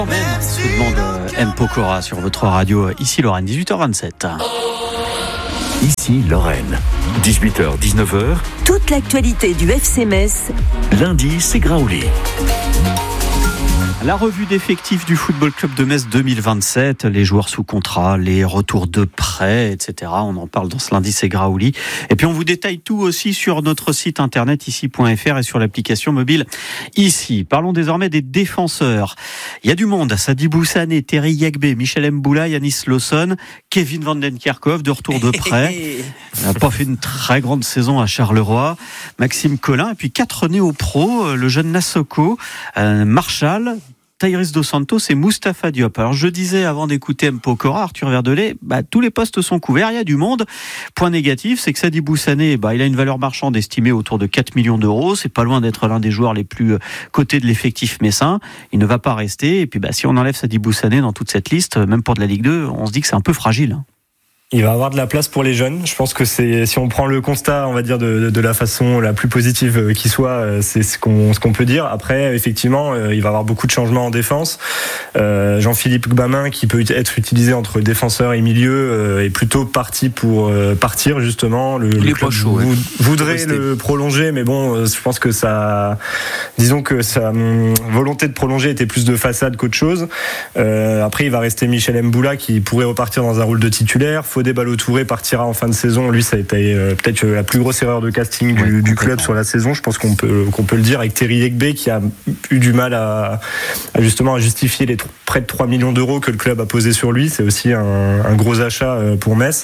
Je vous demande M. Pokora sur votre radio, ici Lorraine, 18h27. Ici Lorraine, 18h, 19h. Toute l'actualité du FC Metz. Lundi, c'est Graouli. La revue d'effectifs du Football Club de Metz 2027, les joueurs sous contrat, les retours de prêt, etc. On en parle dans ce lundi, c'est Graouli. Et puis on vous détaille tout aussi sur notre site internet ici.fr et sur l'application mobile ici. Parlons désormais des défenseurs. Il y a du monde. Sadibou Sané, Terry Yegbe, Michel Mboula, Yanis Lawson, Kevin Vandenkerkhoff de retour de prêt. Il n'a pas fait une très grande saison à Charleroi. Maxime Collin et puis 4 néo-pros, le jeune Nassoko, Marshall, Tyrese Dos Santos et Moustapha Diop. Alors je disais avant d'écouter M. Pokora, Arthur Verdelet, tous les postes sont couverts, il y a du monde. Point négatif, c'est que Sadibou Sané, il a une valeur marchande estimée autour de 4 millions d'euros. C'est pas loin d'être l'un des joueurs les plus cotés de l'effectif messin. Il ne va pas rester. Et puis si on enlève Sadibou Sané dans toute cette liste, même pour de la Ligue 2, on se dit que c'est un peu fragile. Il va avoir de la place pour les jeunes. Je pense que si on prend le constat, on va dire de la façon la plus positive qui soit, c'est ce qu'on peut dire. Après, effectivement, il va avoir beaucoup de changements en défense. Jean-Philippe Gbamin, qui peut être utilisé entre défenseur et milieu, est plutôt parti pour partir justement. Le club voudrait le prolonger, mais bon, je pense que disons que sa volonté de prolonger était plus de façade qu'autre chose. Après, il va rester Michel Mboula, qui pourrait repartir dans un rôle de titulaire. Fodé Ballo-Touré partira en fin de saison. Lui, ça a été peut-être la plus grosse erreur de casting du club sur la saison. Je pense qu'on peut le dire, avec Terry Yegbe, qui a eu du mal à justifier les près de 3 millions d'euros que le club a posé sur lui. C'est aussi un gros achat pour Metz.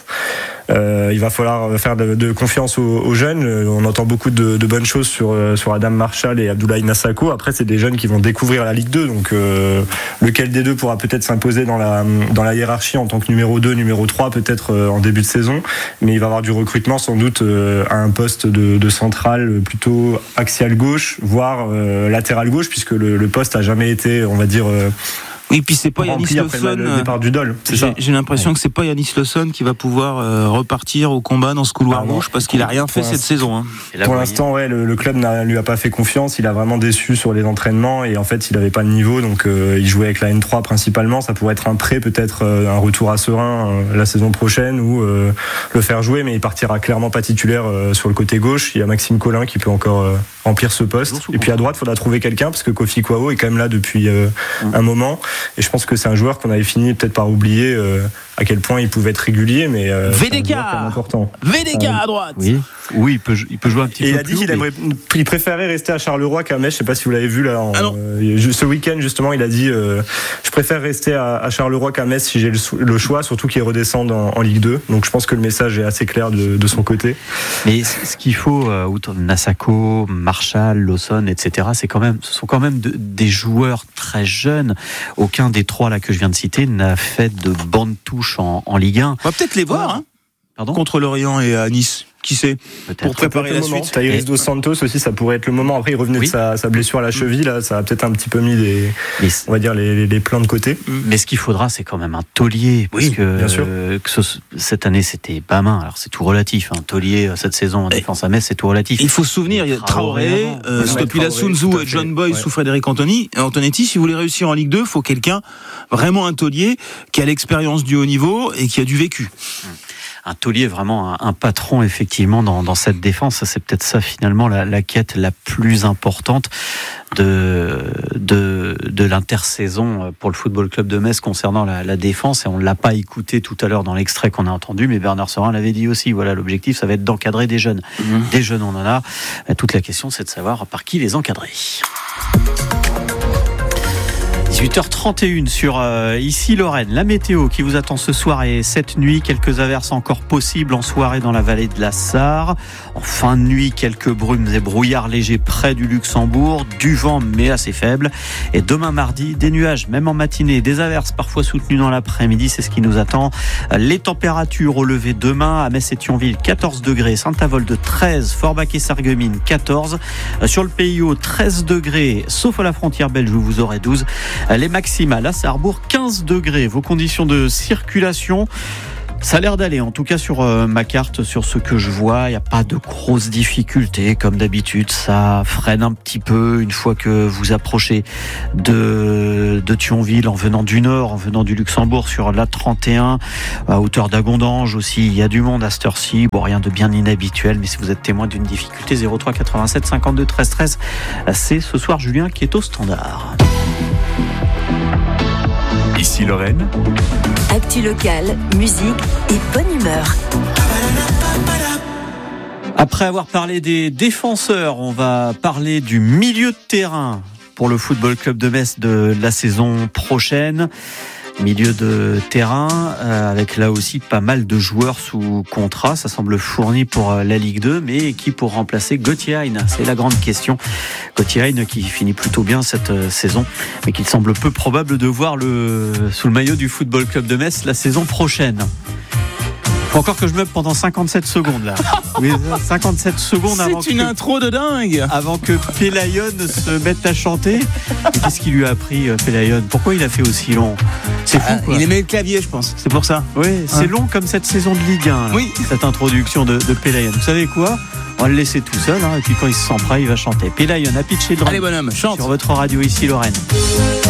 Il va falloir faire de confiance aux jeunes. On entend beaucoup de bonnes choses sur Adam Marshall et Abdoulaye Nassako. Après, c'est des jeunes qui vont découvrir la Ligue 2, donc lequel des deux pourra peut-être s'imposer dans la hiérarchie en tant que numéro 2, numéro 3 peut-être en début de saison, mais il va avoir du recrutement sans doute à un poste de central plutôt axial gauche, voire latéral gauche, puisque le poste a jamais été, on va dire, oui, puis c'est pas Yanis Lawson. Le départ du Dol, j'ai l'impression que c'est pas Yanis Lawson qui va pouvoir repartir au combat dans ce couloir rouge, parce qu'il a rien fait cette saison. Pour l'instant, le club lui a pas fait confiance. Il a vraiment déçu sur les entraînements et en fait, il avait pas le niveau. Donc, il jouait avec la N3 principalement. Ça pourrait être un prêt, peut-être un retour à Serein la saison prochaine ou le faire jouer, mais il partira clairement pas titulaire sur le côté gauche. Il y a Maxime Collin qui peut encore remplir ce poste. Et puis à droite, il faudra trouver quelqu'un parce que Kofi Kwao est quand même là depuis un moment. Et je pense que c'est un joueur qu'on avait fini peut-être par oublier à quel point il pouvait être régulier, mais VDK important. VDK à droite. Oui, il peut jouer un petit peu. Et il a dit qu'il préférait rester à Charleroi qu'à Metz. Je sais pas si vous l'avez vu là. Ce week-end justement, il a dit je préfère rester à Charleroi qu'à Metz si j'ai le choix, surtout qu'il redescende en Ligue 2. Donc je pense que le message est assez clair de son côté. Mais ce qu'il faut, Nassako, Marshall, Lawson, etc., ce sont quand même des joueurs très jeunes. Aucun des trois là que je viens de citer n'a fait de bande touche en Ligue 1. On va peut-être les voir contre Lorient et à Nice. Qui sait, pour préparer la suite. Tyrese Dos Santos aussi, ça pourrait être le moment. Après, il revenait de sa blessure à la cheville, là, ça a peut-être un petit peu mis on va dire les plans de côté. Mais ce qu'il faudra, c'est quand même un taulier. Parce bien sûr. Cette année, c'était Bamin. Alors, c'est tout relatif. Un taulier, cette saison en défense à Metz, c'est tout relatif. Il faut se souvenir, il y a Traoré, Stopila Sunzu, John Boyce ou Frédéric Antonetti. Si vous voulez réussir en Ligue 2, il faut quelqu'un, vraiment un taulier, qui a l'expérience du haut niveau et qui a du vécu. Un taulier, vraiment un patron effectivement dans cette défense. C'est peut-être ça finalement la quête la plus importante de l'intersaison pour le Football Club de Metz concernant la défense. Et on ne l'a pas écouté tout à l'heure dans l'extrait qu'on a entendu, mais Bernard Serin l'avait dit aussi. Voilà, l'objectif, ça va être d'encadrer des jeunes. Des jeunes, on en a. Toute la question, c'est de savoir par qui les encadrer. 18h31 sur ici Lorraine. La météo qui vous attend ce soir et cette nuit. Quelques averses encore possibles en soirée dans la vallée de la Sarre. En fin de nuit, quelques brumes et brouillards légers près du Luxembourg. Du vent mais assez faible. Et demain mardi, des nuages même en matinée. Des averses parfois soutenues dans l'après-midi. C'est ce qui nous attend. Les températures au lever demain à Metz et Thionville 14 degrés. Saint-Avold 13. Forbach et Sarreguemines 14. Sur le PIO 13 degrés. Sauf à la frontière belge où vous aurez 12. Les maximales à Sarrebourg 15 degrés. Vos conditions de circulation Ça a l'air d'aller, en tout cas sur ma carte, sur ce que je vois, il n'y a pas de grosses difficultés comme d'habitude. Ça freine un petit peu une fois que vous approchez de Thionville en venant du nord, en venant du Luxembourg sur l'A31, à hauteur d'Agondange aussi. Il y a du monde à cette heure-ci. Bon, rien de bien inhabituel, mais si vous êtes témoin d'une difficulté, 03 87 52 13 13, c'est ce soir Julien qui est au standard. Ici Lorraine. Actu locale, musique et bonne humeur. Après avoir parlé des défenseurs, on va parler du milieu de terrain pour le Football Club de Metz de la saison prochaine. Milieu de terrain avec là aussi pas mal de joueurs sous contrat. Ça semble fourni pour la Ligue 2, mais qui pour remplacer Gauthier Hein? C'est la grande question. Gauthier Hein qui finit plutôt bien cette saison, mais qu'il semble peu probable de voir sous le maillot du Football Club de Metz la saison prochaine. Faut encore que je meuble pendant 57 secondes là. Oui, 57 secondes avant C'est une intro de dingue. Avant que Pelayon se mette à chanter. Et qu'est-ce qu'il lui a appris, Pelayon? Pourquoi il a fait aussi long? C'est fou, quoi. Il aimait le clavier, je pense. C'est pour ça. Oui, c'est long comme cette saison de Ligue 1. Là, oui. Cette introduction de Pelayon. Vous savez quoi? On va le laisser tout seul, et puis quand il se sent prêt, il va chanter. Pelayon, à pitcher le drum. Allez, bonhomme, chante. Sur votre radio ici, Lorraine.